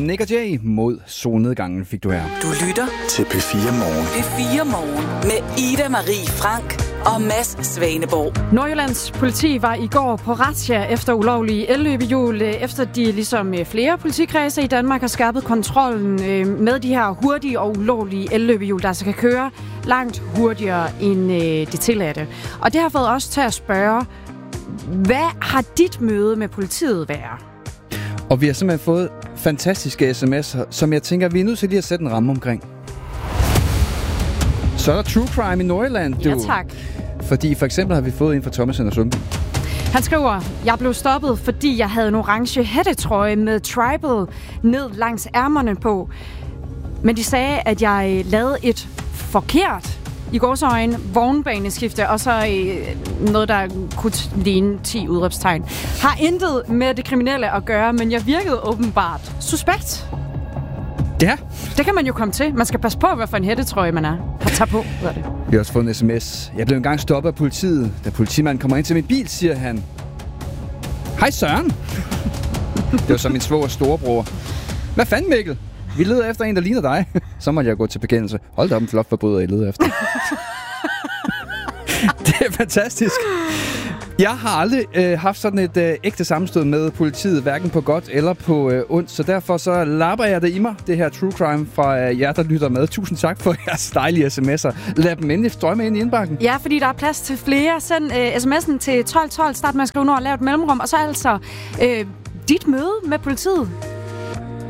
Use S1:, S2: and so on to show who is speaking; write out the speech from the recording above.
S1: Nick og Jay mod solnedgangen fik du her.
S2: Du lytter
S3: til P4 Morgen.
S2: P4 Morgen med Ida Marie Frank og Mads Svaneborg.
S4: Nordjyllands politi var i går på razzia efter ulovlige elløbehjul, efter de ligesom flere politikredse i Danmark har skærpet kontrollen med de her hurtige og ulovlige elløbehjul, der altså kan køre langt hurtigere end det tilladte. Og det har fået os til at spørge, hvad har dit møde med politiet været?
S1: Og vi har simpelthen fået fantastiske sms'er, som jeg tænker, vi er nødt til lige at sætte en ramme omkring. Så er der True Crime i Nordjylland, du.
S4: Ja, tak.
S1: Fordi for eksempel har vi fået en fra Thomas og Sundby.
S4: Han skriver, jeg blev stoppet, fordi jeg havde en orange hættetrøje med tribal ned langs ærmerne på. Men de sagde, at jeg lavede et forkert, i gåseøjne, vognbaneskifte, og så noget, der kunne ligne 10 udråbstegn. Har intet med det kriminelle at gøre, men jeg virkede åbenbart suspekt.
S1: Ja.
S4: Det kan man jo komme til. Man skal passe på, hvad for en hættetrøje man har taget på. Det.
S1: Vi har også fået en sms. Jeg blev engang stoppet af politiet. Da politimanden kommer ind til min bil, siger han: Hej Søren. Det var så min svogers storebror. Hvad fanden, Mikkel? Vi leder efter en, der ligner dig. Så måtte jeg gå til bekendelse. Hold da op, en flot forbryder, jeg leder efter. Det er fantastisk. Jeg har aldrig haft sådan et ægte sammenstød med politiet, hverken på godt eller på ondt, så derfor så lapper jeg det i mig, det her true crime fra jer, der lytter med. Tusind tak for jeres dejlige sms'er. Lad dem endelig strømme ind i indbakken.
S4: Ja, fordi der er plads til flere. Send sms'en til 1212, start med at skrive ord, lav et mellemrum, og så altså dit møde med politiet.